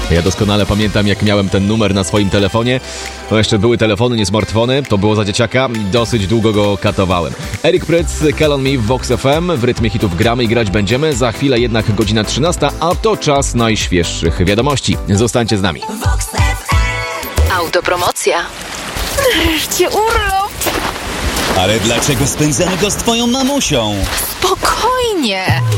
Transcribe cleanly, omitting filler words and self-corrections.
Ja doskonale pamiętam, jak miałem ten numer na swoim telefonie. To jeszcze były telefony, nie smartfony. To było za dzieciaka i dosyć długo go katowałem. Eric Prydz, Call on Me w Vox FM. W rytmie hitów gramy i grać będziemy. Za chwilę jednak godzina 13, a to czas najświeższych wiadomości. Zostańcie z nami. Vox FM. Autopromocja. Nareszcie urlop. Ale dlaczego spędzamy go z twoją mamusią? Spokojnie.